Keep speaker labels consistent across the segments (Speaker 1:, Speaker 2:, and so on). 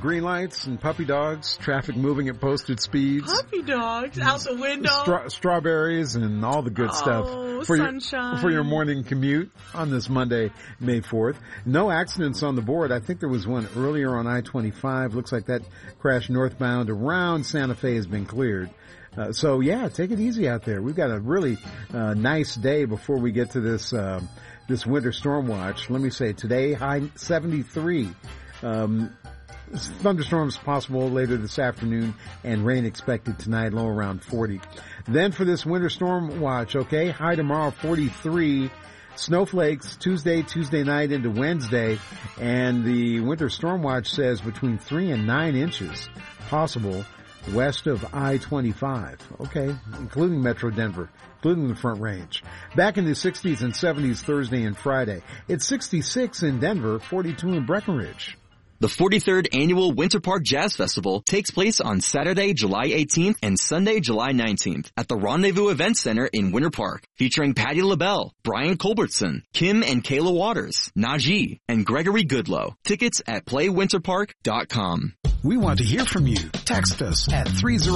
Speaker 1: green lights and puppy dogs, traffic moving at posted speeds.
Speaker 2: Puppy dogs out the window.
Speaker 1: Strawberries and all the good stuff for
Speaker 2: sunshine.
Speaker 1: For your morning commute on this Monday, May 4th. No accidents on the board. I think there was one earlier on I-25. Looks like that crash northbound around Santa Fe has been cleared. So yeah, take it easy out there. We've got a really nice day before we get to this this winter storm watch. Let me say today, high 73. Thunderstorms possible later this afternoon and rain expected tonight, low around 40. Then for this winter storm watch, okay, high tomorrow 43. Snowflakes Tuesday night into Wednesday, and the winter storm watch says between 3 and 9 inches possible west of I-25, okay, including Metro Denver, including the Front Range. Back in the 60s and 70s Thursday and Friday. It's 66 in Denver, 42 in Breckenridge.
Speaker 3: The 43rd Annual Winter Park Jazz Festival takes place on Saturday, July 18th and Sunday, July 19th at the Rendezvous Event Center in Winter Park, featuring Patti LaBelle, Brian Culbertson, Kim and Kayla Waters, Najee, and Gregory Goodlow. Tickets at playwinterpark.com.
Speaker 4: We want to hear from you. Text us at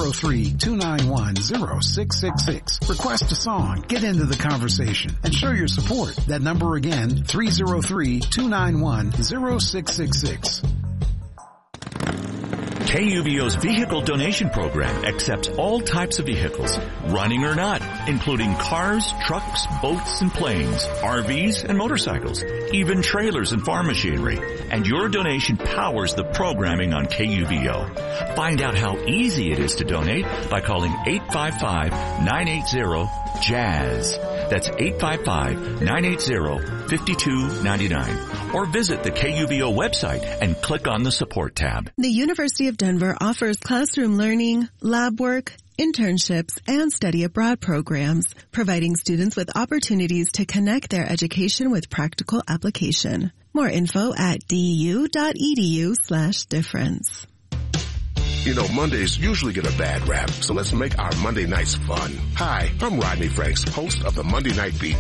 Speaker 4: 303-291-0666. Request a song, get into the conversation, and show your support. That number again, 303-291-0666.
Speaker 5: KUVO's vehicle donation program accepts all types of vehicles, running or not, including cars, trucks, boats, and planes, RVs, and motorcycles, even trailers and farm machinery. And your donation powers the programming on KUVO. Find out how easy it is to donate by calling 855-980-JAZZ. That's 855-980-5299. Or visit the KUVO website and click on the support tab.
Speaker 6: The University of Denver offers classroom learning, lab work, internships, and study abroad programs, providing students with opportunities to connect their education with practical application. More info at du.edu/difference.
Speaker 7: You know, Mondays usually get a bad rap, so let's make our Monday nights fun. Hi, I'm Rodney Franks, host of the Monday Night Beat.